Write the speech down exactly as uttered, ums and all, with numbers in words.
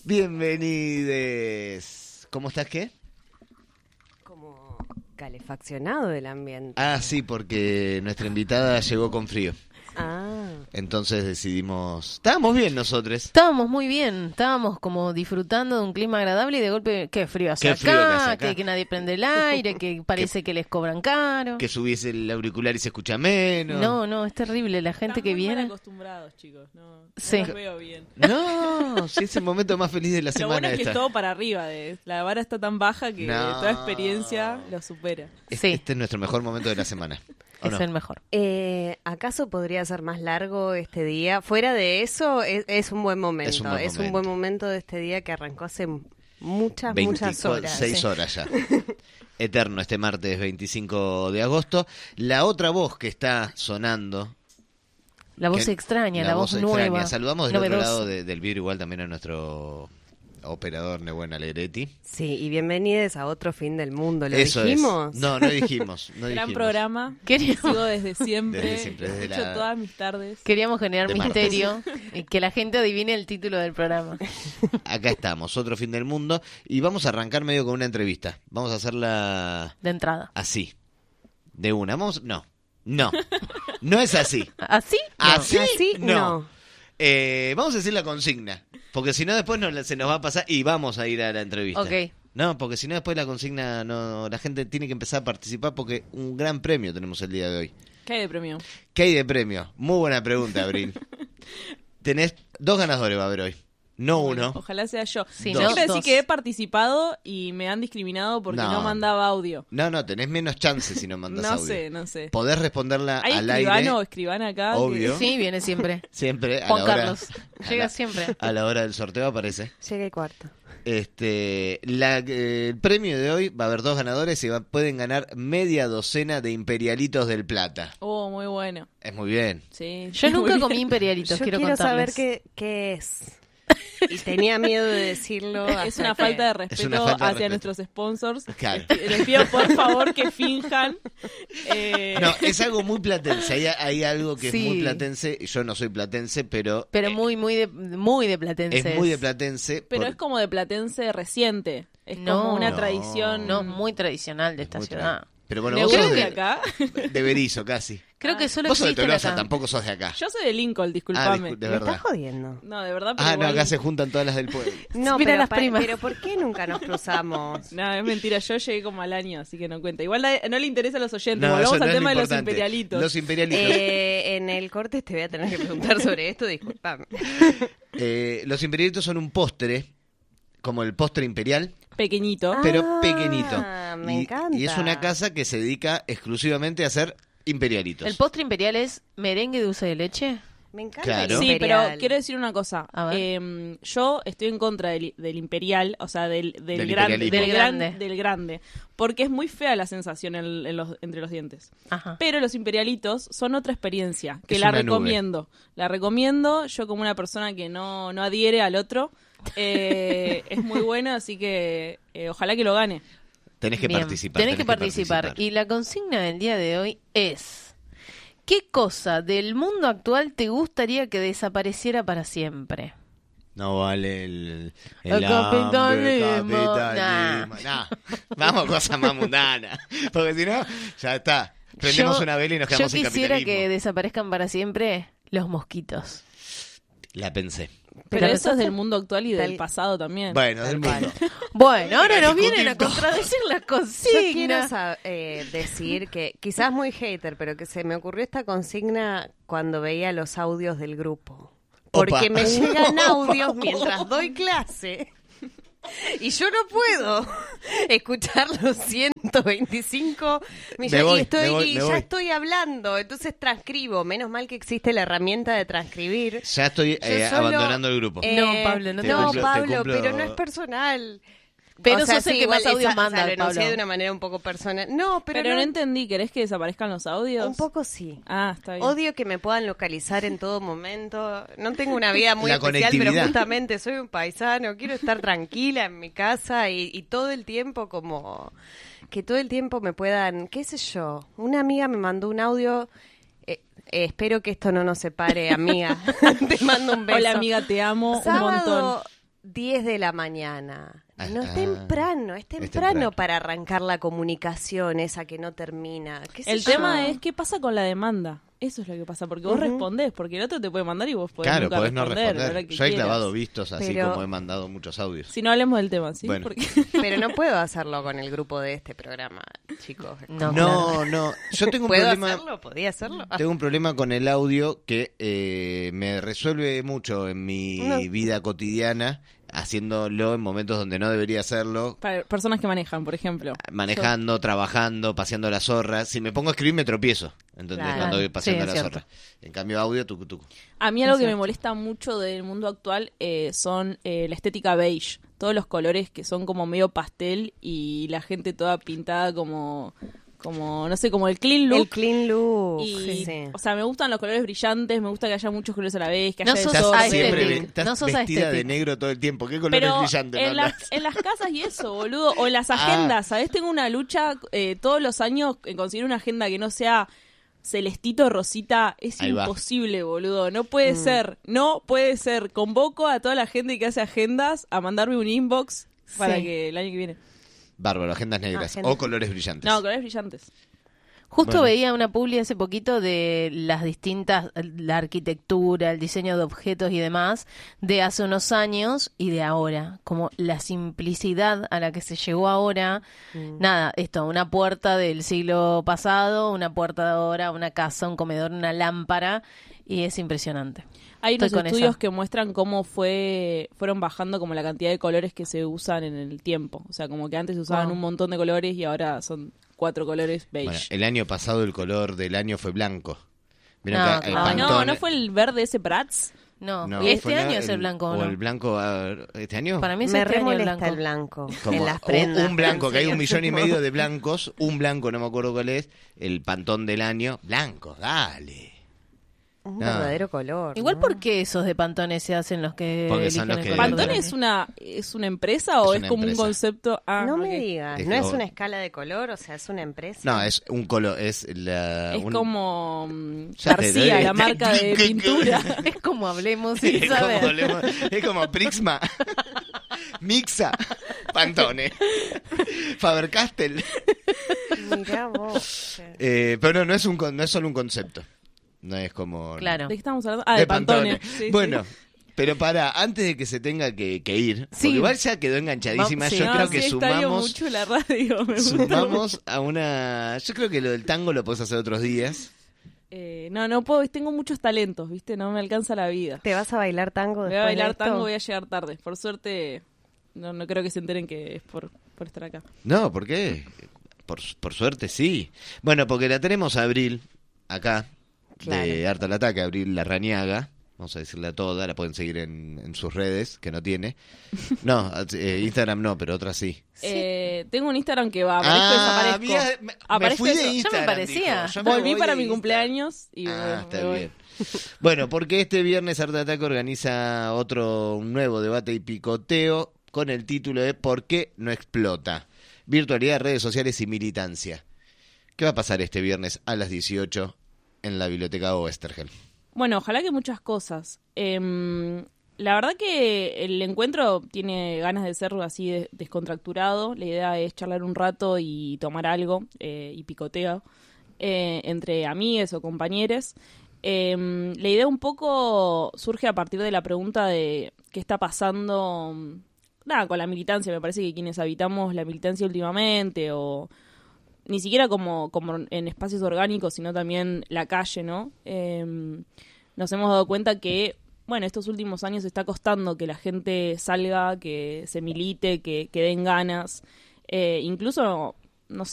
Bienvenides. ¿Cómo estás, qué? Como calefaccionado el ambiente. Ah, sí, porque nuestra invitada llegó con frío. Ah. Entonces decidimos... Estábamos bien nosotros. Estábamos muy bien, estábamos como disfrutando de un clima agradable y de golpe, qué frío hace Qué acá, frío que hace acá. Que, que nadie prende el aire, que parece que, que les cobran caro. Que subiese el auricular y se escucha menos. No, no, es terrible, la gente Están que muy viene... mal acostumbrados, chicos, no, no Sí. los veo bien. No, sí, es el momento más feliz de la Lo semana bueno es que esta. es todo para arriba, de, la vara está tan baja que No. toda experiencia lo supera. Este, Sí. este es nuestro mejor momento de la semana. ¿O Es no? el mejor. Eh, ¿Acaso podría ser más largo este día? Fuera de eso, es, es un buen momento. Es un buen momento. buen momento de este día que arrancó hace muchas, muchas horas. seis Sí. horas ya. Eterno este martes veinticinco de agosto. La otra voz que está sonando... La voz que- extraña, la, voz, extraña. nueva. Saludamos del novedosa. otro lado de- del vidrio igual también a nuestro operador Nebuena Alegretti. Sí, y bienvenidos a otro fin del mundo. ¿Lo Eso dijimos? es. No, no dijimos. No Gran dijimos. programa, Queríamos- sigo desde siempre, Desde siempre, desde escucho la- todas mis tardes. Queríamos generar De martes. misterio y que la gente adivine el título del programa. Acá estamos, otro fin del mundo. Y vamos a arrancar medio con una entrevista. Vamos a hacerla De entrada. así. De una. Vamos. No. No. No es así. ¿Así? No. ¿Así? Así, No. no. Eh, vamos a decir la consigna. Porque si no, después no, se nos va a pasar y vamos a ir a la entrevista. Ok. No, porque si no, después la consigna, no, la gente tiene que empezar a participar porque un gran premio tenemos el día de hoy. ¿Qué hay de premio? ¿Qué hay de premio? Muy buena pregunta, Abril. Tenés dos ganadores, va a haber hoy. No uno. Ojalá sea yo. Sí, Yo ¿no? quiero decir Dos. que he participado y me han discriminado porque No. no, mandaba audio. No, no, tenés menos chances si no mandas No audio. sé, no sé. Podés responderla ¿Hay al escribano aire. o escribana acá? Obvio. Sí, viene siempre. Siempre a Juan la hora, Carlos. a Llega la- siempre. A la hora del sorteo aparece. Llega el cuarto. Este, la, eh, el premio de hoy va a haber dos ganadores y va- pueden ganar media docena de imperialitos del Plata. Que... Oh, muy bueno. Es muy bien. Sí, Yo muy nunca bien. comí imperialitos, Yo quiero, quiero contarles. saber qué, qué es. Y tenía miedo de decirlo. Es hasta una que- falta de Es respeto una falta de hacia respeto. nuestros sponsors. Claro. Les, les pido por favor que finjan. eh, No, es algo muy platense. Hay, hay algo que Sí. es muy platense. Yo no soy platense, pero, Pero eh, muy, muy de, muy de platenses. es muy de platense. pero por- es como de platense reciente. Es No. como una No. tradición. No, muy tradicional de es esta muy ciudad. tra- Pero bueno, de vos Creo sos que de, acá. de Berizo casi. Creo que solo Vos sos de existen Tolosa, acá. tampoco sos de acá. Yo soy de Lincoln, Ah, disculpame. discu- de ¿Me verdad. estás jodiendo? No, de verdad, pero Ah, no, igual- acá se juntan todas las del pueblo. No, Mira pero, las pa- primas. pero ¿por qué nunca nos cruzamos? No, es mentira, yo llegué como al año, así que no cuenta. Igual na- no le interesa a los oyentes, No, volvamos eso no al es lo tema de los importante. imperialitos. Los imperialitos. Eh, en el corte te voy a tener que preguntar sobre esto, disculpame. Eh, los imperialitos son un postre, como el postre imperial, Pequeñito. pero Ah, pequeñito. me y, encanta. y es una casa que se dedica exclusivamente a hacer imperialitos. ¿El postre imperial es merengue dulce de leche? Me encanta. Claro. el Sí, imperial. pero quiero decir una cosa. A ver. Eh, yo estoy en contra del, del imperial, o sea, del, del, Del gran- imperialismo. del, Del gran- grande. del grande. Porque es muy fea la sensación en- en los- entre los dientes. Ajá. Pero los imperialitos son otra experiencia, que Es la una nube. recomiendo. La recomiendo, yo como una persona que no, no adhiere al otro, eh, es muy buena, así que eh, ojalá que lo gane. Tenés que Bien, participar. Tenés que participar. Y la consigna del día de hoy es: ¿qué cosa del mundo actual te gustaría que desapareciera para siempre? No vale el, El hambre, capitalismo. capitalismo. Nah. Vamos, cosa más mundana. Porque si no, ya está. Prendemos Yo- una vela y nos Yo quedamos sin quisiera capitalismo. que desaparezcan para siempre los mosquitos. La pensé. Pero ¿La eso es pensaste? del mundo actual y del Tal- pasado también. Bueno, del mundo. Bueno, ahora nos discutir vienen a todo. contradecir las Yo quiero consignas. sa- eh, decir que quizás muy hater, pero que se me ocurrió esta consigna cuando veía los audios del grupo. Porque Opa. me llegan audios mientras doy clase y yo no puedo escuchar los ciento veinticinco millones Me voy, y, estoy, me voy, y me ya voy. estoy hablando, entonces transcribo. Menos mal que existe la herramienta de transcribir. Ya estoy Yo eh, solo, abandonando el grupo. eh, No, Pablo, no te No, cumplo- te Pablo, cumplo- pero no es personal. Pero O sea, sos el sí, que más igual audios esa- manda, o sea, lo enuncié Pablo. de una manera un poco personal. No, pero, Pero, no, no- entendí, ¿querés que desaparezcan los audios? un poco sí. Ah, está bien. Odio que me puedan localizar en todo momento. No tengo una vida muy La especial, pero conectividad. justamente soy un paisano. Quiero estar tranquila en mi casa y, y todo el tiempo como... Que todo el tiempo me puedan... ¿Qué sé yo? Una amiga me mandó un audio... eh, eh, espero que esto no nos separe, amiga. Te mando un beso. Hola amiga, te amo un Sábado, montón. diez de la mañana. Ah, No es ah, temprano, es temprano, es temprano. para arrancar la comunicación esa que no termina. ¿Qué sé El yo? tema es qué pasa con la demanda. Eso es lo que pasa, porque vos Ujú. respondés, porque el otro te puede mandar y vos podés Claro, nunca podés no responder. a la hora responder. que Yo he quieras. clavado vistos así Pero- como he mandado muchos audios. Si no hablemos del tema, ¿sí? Bueno. Porque Pero no puedo hacerlo con el grupo de este programa, chicos. No, No, claro. no. Yo tengo un ¿Puedo problema. hacerlo? ¿Podía hacerlo? Tengo un problema con el audio que eh, me resuelve mucho en mi No. vida cotidiana, haciéndolo en momentos donde no debería hacerlo, para personas que manejan, por ejemplo. manejando, trabajando, paseando la zorra. Si me pongo a escribir me tropiezo, ¿entendés? Claro. Cuando voy paseando Sí, es la cierto. zorra. En cambio audio, tucu, tucu. A mí algo que me Exacto. molesta mucho del mundo actual eh, son eh, la estética beige. Todos los colores que son como medio pastel y la gente toda pintada como, como no sé, como el clean look. El clean look. Y, sí. o sea, me gustan los colores brillantes, me gusta que haya muchos colores a la vez, que No haya sos Estás desorden. siempre aesthetic. ve- estás No sos vestida de aesthetic. negro todo el tiempo. ¿Qué colores Pero brillantes en mandas? las, en las casas y eso, boludo. O en las Ah. agendas, ¿sabes? Tengo una lucha eh, todos los años en conseguir una agenda que no sea celestito, rosita. Es Ahí va. imposible, boludo. No puede ser. No puede ser. Convoco a toda la gente que hace agendas a mandarme un inbox para Sí. que el año que viene. Bárbaro, agendas negras Agenda. o colores brillantes. No, colores brillantes. Justo Bueno. veía una publi hace poquito de las distintas, la arquitectura, el diseño de objetos y demás, de hace unos años y de ahora. Como la simplicidad a la que se llegó ahora. Nada, esto, una puerta del siglo pasado, una puerta de ahora, una casa, un comedor, una lámpara. Y es impresionante. Hay Estoy unos con estudios esa. que muestran cómo fue fueron bajando como la cantidad de colores que se usan en el tiempo. O sea, como que antes se usaban Wow. un montón de colores y ahora son cuatro colores beige. Bueno, el año pasado el color del año fue blanco. Vieron No, que, eh, claro. Ah, no, Pantone- ¿no fue el verde ese Bratz? No, No, y este fue la- año es el blanco, O ¿no? el blanco, ah, ¿este año? Para mí es Me este año el remolesta blanco. el blanco Como en las un- prendas. un blanco, que hay un en millón y serio. medio de blancos, un blanco, no me acuerdo cuál es, el pantón del año, blanco, dale. Un No. verdadero color. Igual, ¿no? ¿por qué esos de Pantone se hacen los que Porque son eligen los el que- color ¿Pantone del es año? una es una empresa o Es es, una como empresa. un concepto? Ah, No ok. me digas, Es no es como- una escala de color, o sea, es una empresa. No, es un color, es la... Es un- como mm, Ya te García, doy- la marca de pintura. Es como hablemos Sí, sin es, como, saber. hablemos- es como Prixma, Mixa, Pantone, Faber-Castell. Mirá vos. Eh, pero no, no es un con- no es solo un concepto. No es como... Claro. ¿De qué estamos hablando? Ah, de, Pantone. Sí, sí. Bueno, pero para, antes de que se tenga que, que ir, Sí. porque igual ya quedó enganchadísima, Va- sí. yo No, creo sí, que extraño sumamos... mucho la radio. Me gusta Sumamos a una... Yo creo que lo del tango lo podés hacer otros días. Eh, no, no puedo, tengo muchos talentos, ¿viste? No me alcanza la vida. ¿Te vas a bailar tango Voy después a de bailar esto? tango, voy a llegar tarde. Por suerte, no, no creo que se enteren que es por, por estar acá. No, ¿por qué? Por, por suerte sí. Bueno, porque la tenemos a Abril, acá, de Claro. Harta al Ataque, Abril Larrañaga. Vamos a decirle a toda, la pueden seguir en, en sus redes, que no tiene. No, eh, Instagram no, pero otras sí. Eh, tengo un Instagram que va, aparezco y Ah, desaparezco. mira, me, me Aparezco fui y de eso. Ya me Instagram, parecía. dijo. Yo me Volví voy para de mi Instagram. cumpleaños y Ah, me- está me voy. bien. Bueno, porque este viernes Arte Ataque organiza otro un nuevo debate y picoteo con el título de ¿Por qué no explota? Virtualidad, redes sociales y militancia. ¿Qué va a pasar este viernes a las dieciocho en la Biblioteca Oestergel? Bueno, ojalá que muchas cosas. Em, la verdad que el encuentro tiene ganas de ser así de- descontracturado. La idea es charlar un rato y tomar algo eh, y picoteo eh, entre amigues o compañeros. Em, la idea un poco surge a partir de la pregunta de qué está pasando nada, con la militancia. Me parece que quienes habitamos la militancia últimamente o ni siquiera como, como en espacios orgánicos, sino también la calle, ¿no? Eh, nos hemos dado cuenta que, bueno, estos últimos años está costando que la gente salga, que se milite, que, que den ganas. Eh, incluso